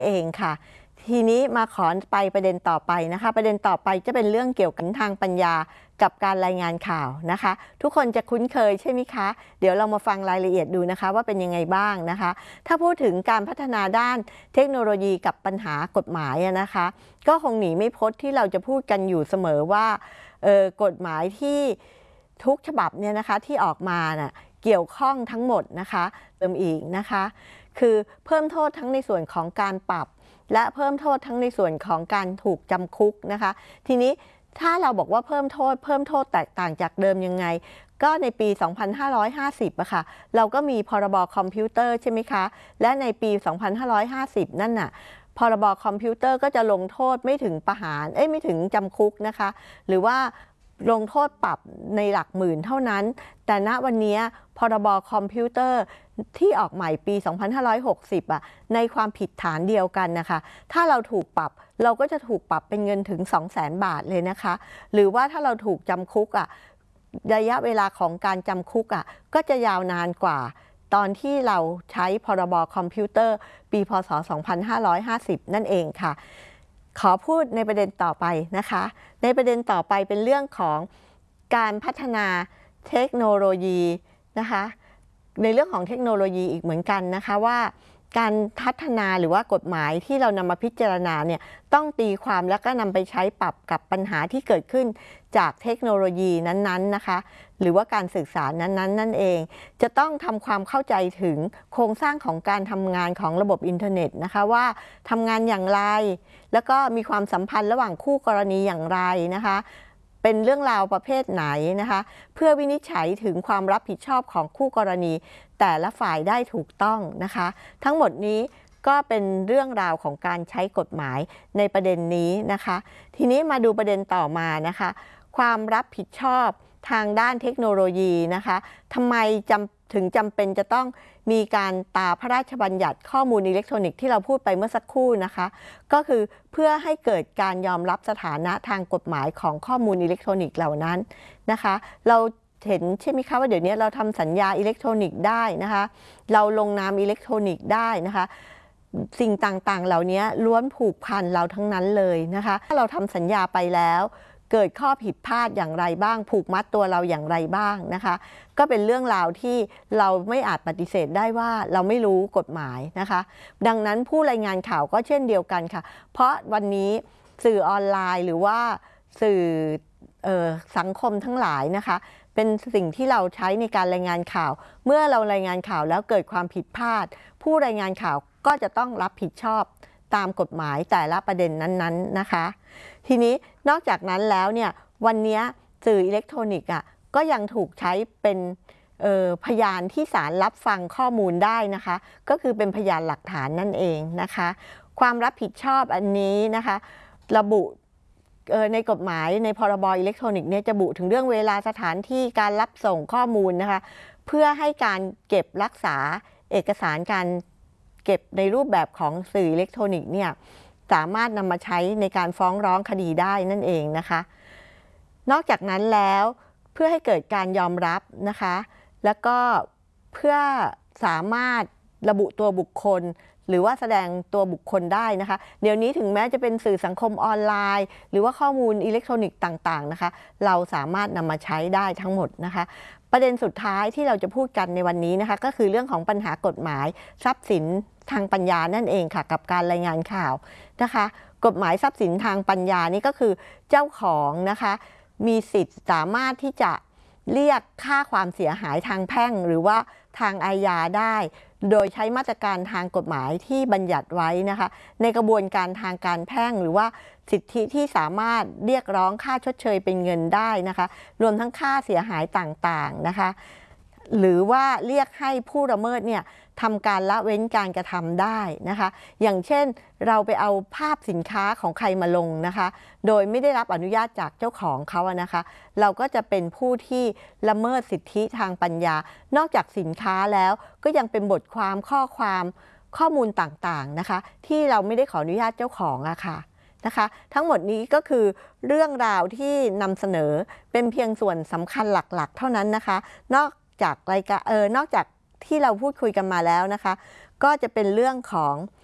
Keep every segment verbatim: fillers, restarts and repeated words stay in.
เองค่ะทีนี้มาขอไปประเด็นต่อไปนะคะประเด็นต่อไปจะเป็นเรื่องเกี่ยวกับทางปัญญากับการรายงานข่าวนะคะทุกคนจะคุ้นเคยใช่ไหมคะเดี๋ยวเรามาฟังรายละเอียดดูนะคะว่าเป็นยังไงบ้างนะคะถ้าพูดถึงการพัฒนาด้านเทคโนโลยีกับปัญหากฎหมายนะคะก็คงหนีไม่พ้นที่เราจะพูดกันอยู่เสมอว่าเออกฎหมายที่ทุกฉบับเนี่ยนะคะที่ออกมาน่ะเกี่ยวข้องทั้งหมดนะคะเติมอีกนะคะคือเพิ่มโทษทั้งในส่วนของการปรับและเพิ่มโทษทั้งในส่วนของการถูกจำคุกนะคะทีนี้ถ้าเราบอกว่าเพิ่มโทษเพิ่มโทษแตกต่างจากเดิมยังไงก็ในปี สองพันห้าร้อยห้าสิบ อะค่ะเราก็มีพรบคอมพิวเตอร์ใช่ไหมคะและในปี สองพันห้าร้อยห้าสิบ นั่นน่ะพรบคอมพิวเตอร์ก็จะลงโทษไม่ถึงประหารเอ้ยไม่ถึงจำคุกนะคะหรือว่าลงโทษปรับในหลักหมื่นเท่านั้นแต่ณวันนี้พรบคอมพิวเตอร์ที่ออกใหม่ปี สองพันห้าร้อยหกสิบ อ่ะในความผิดฐานเดียวกันนะคะถ้าเราถูกปรับเราก็จะถูกปรับเป็นเงินถึง สองแสน บาทเลยนะคะหรือว่าถ้าเราถูกจำคุกอ่ะระยะเวลาของการจำคุกอ่ะก็จะยาวนานกว่าตอนที่เราใช้พรบคอมพิวเตอร์ปีพ.ศ. สองพันห้าร้อยห้าสิบ นั่นเองค่ะขอพูดในประเด็นต่อไปนะคะในประเด็นต่อไปเป็นเรื่องของการพัฒนาเทคโนโลยีนะคะในเรื่องของเทคโนโลยีอีกเหมือนกันนะคะว่าการพัฒนาหรือว่ากฎหมายที่เรานำมาพิจารณาเนี่ยต้องตีความแล้วก็นำไปใช้ปรับกับปัญหาที่เกิดขึ้นจากเทคโนโลยีนั้นๆนะคะหรือว่าการสื่อสารนั้นๆนั่นเองจะต้องทำความเข้าใจถึงโครงสร้างของการทำงานของระบบอินเทอร์เน็ตนะคะว่าทำงานอย่างไรแล้วก็มีความสัมพันธ์ระหว่างคู่กรณีอย่างไรนะคะเป็นเรื่องราวประเภทไหนนะคะเพื่อวินิจฉัยถึงความรับผิดชอบของคู่กรณีแต่ละฝ่ายได้ถูกต้องนะคะทั้งหมดนี้ก็เป็นเรื่องราวของการใช้กฎหมายในประเด็นนี้นะคะทีนี้มาดูประเด็นต่อมานะคะความรับผิดชอบทางด้านเทคโนโลยีนะคะทำไมจำถึงจำเป็นจะต้องมีการตราพระราชบัญญัติข้อมูลอิเล็กทรอนิกส์ที่เราพูดไปเมื่อสักครู่นะคะก็คือเพื่อให้เกิดการยอมรับสถานะทางกฎหมายของข้อมูลอิเล็กทรอนิกส์เหล่านั้นนะคะเราเห็นใช่ไหมคะว่าเดี๋ยวนี้เราทำสัญญาอิเล็กทรอนิกส์ได้นะคะเราลงนามอิเล็กทรอนิกส์ได้นะคะสิ่งต่างๆเหล่านี้ล้วนผูกพันเราทั้งนั้นเลยนะคะถ้าเราทำสัญญาไปแล้วเกิดข้อผิดพลาดอย่างไรบ้างผูกมัดตัวเราอย่างไรบ้างนะคะก็เป็นเรื่องราวที่เราไม่อาจปฏิเสธได้ว่าเราไม่รู้กฎหมายนะคะดังนั้นผู้รายงานข่าวก็เช่นเดียวกันค่ะเพราะวันนี้สื่อออนไลน์หรือว่าสื่อสังคมทั้งหลายนะคะเป็นสิ่งที่เราใช้ในการรายงานข่าวเมื่อเรารายงานข่าวแล้วเกิดความผิดพลาดผู้รายงานข่าวก็จะต้องรับผิดชอบตามกฎหมายแต่ละประเด็นนั้นๆนะคะทีนี้นอกจากนั้นแล้วเนี่ยวันนี้สื่ออิเล็กทรอนิกส์อ่ะก็ยังถูกใช้เป็นพยานที่ศาลรับฟังข้อมูลได้นะคะก็คือเป็นพยานหลักฐานนั่นเองนะคะความรับผิดชอบอันนี้นะคะระบุในกฎหมายในพรบอิเล็กทรอนิกส์เนี่ยจะระบุถึงเรื่องเวลาสถานที่การรับส่งข้อมูลนะคะเพื่อให้การเก็บรักษาเอกสารการเก็บในรูปแบบของสื่ออิเล็กทรอนิกส์เนี่ยสามารถนำมาใช้ในการฟ้องร้องคดีได้นั่นเองนะคะนอกจากนั้นแล้วเพื่อให้เกิดการยอมรับนะคะแล้วก็เพื่อสามารถระบุตัวบุคคลหรือว่าแสดงตัวบุคคลได้นะคะเดี๋ยวนี้ถึงแม้จะเป็นสื่อสังคมออนไลน์หรือว่าข้อมูลอิเล็กทรอนิกส์ต่างๆนะคะเราสามารถนำมาใช้ได้ทั้งหมดนะคะประเด็นสุดท้ายที่เราจะพูดกันในวันนี้นะคะก็คือเรื่องของปัญหากฎหมายทรัพย์สินทางปัญญานั่นเองค่ะกับการรายงานข่าวนะคะกฎหมายทรัพย์สินทางปัญญานี่ก็คือเจ้าของนะคะมีสิทธิ์สามารถที่จะเรียกค่าความเสียหายทางแพ่งหรือว่าทางอาญาได้โดยใช้มาตรการทางกฎหมายที่บัญญัติไว้นะคะในกระบวนการทางการแพ่งหรือว่าสิทธิที่สามารถเรียกร้องค่าชดเชยเป็นเงินได้นะคะรวมทั้งค่าเสียหายต่างๆนะคะหรือว่าเรียกให้ผู้ละเมิดเนี่ยทำการละเว้นการกระทำได้นะคะอย่างเช่นเราไปเอาภาพสินค้าของใครมาลงนะคะโดยไม่ได้รับอนุญาตจากเจ้าของเขาอะนะคะเราก็จะเป็นผู้ที่ละเมิดสิทธิทางปัญญานอกจากสินค้าแล้วก็ยังเป็นบทความข้อความข้อมูลต่างๆนะคะที่เราไม่ได้ขออนุญาตเจ้าของอะค่ะนะคะทั้งหมดนี้ก็คือเรื่องราวที่นำเสนอเป็นเพียงส่วนสำคัญหลักๆเท่านั้นนะคะนอกจากรายการเออนอกจากที่เราพูดคุยกันมาแล้วนะคะก็จะเป็นเรื่องของ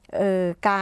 เอ่อการ